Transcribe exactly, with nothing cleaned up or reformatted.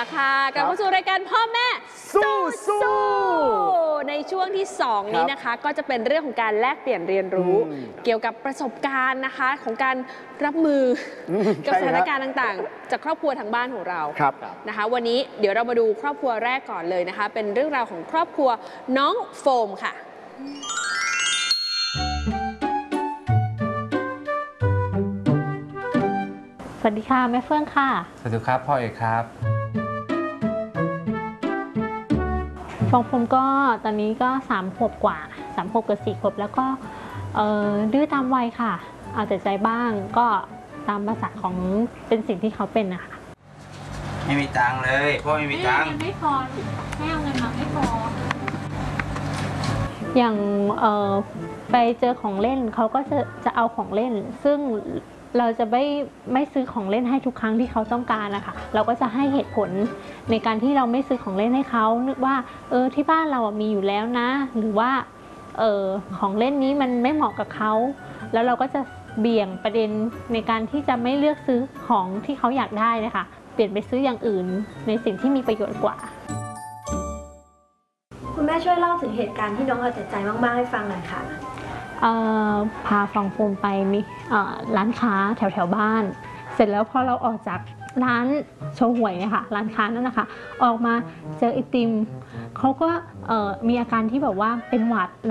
ละค่ะกลับเข้าสู่รายการพ่อแม่สู้สู้ในช่วงที่สองนี้นะคะก็จะเป็นเรื่องของการแลกเปลี่ยนเรียนรู้เกี่ยวกับประสบการณ์นะคะของการรับมือกับสถานการณ์ต่างๆจากครอบครัวทางบ้านของเรานะคะวันนี้เดี๋ยวเรามาดูครอบครัวแรกก่อนเลยนะคะเป็นเรื่องราวของครอบครัวน้องโฟมค่ะสวัสดีค่ะแม่เฟื่องค่ะสวัสดีครับพ่อเอกครับฟองผมก็ตอนนี้ก็สามขวบกว่าสามขวบกับสี่ขวบแล้วก็ดื้อตามวัยค่ะเอาแต่ใจบ้างก็ตามภาษาของเป็นสิ่งที่เขาเป็นนะคะไม่มีตังค์เลยพ่อไม่มีตังค์ไม่พอไม่เอาเงินมาไม่พออย่างไปเจอของเล่นเขาก็จะจะเอาของเล่นซึ่งเราจะไม่ไม่ซื้อของเล่นให้ทุกครั้งที่เขาต้องการนะคะเราก็จะให้เหตุผลในการที่เราไม่ซื้อของเล่นให้เขานึกว่าเออที่บ้านเรามีอยู่แล้วนะหรือว่าเออของเล่นนี้มันไม่เหมาะกับเขาแล้วเราก็จะเบี่ยงประเด็นในการที่จะไม่เลือกซื้อของที่เขาอยากได้นะคะเปลี่ยนไปซื้ออย่างอื่นในสิ่งที่มีประโยชน์กว่าคุณแม่ช่วยเล่าถึงเหตุการณ์ที่น้องเอาแต่ใจมากๆให้ฟังหน่อยค่ะพาฟองโฟมไปมีร้านค้าแถวแถวบ้านเสร็จแล้วพอเราออกจากร้านโชว์หวยเนี่ยค่ะร้านค้านั่นนะคะออกมาเจอไอติมเขาก็มีอาการที่แบบว่าเป็นหวัด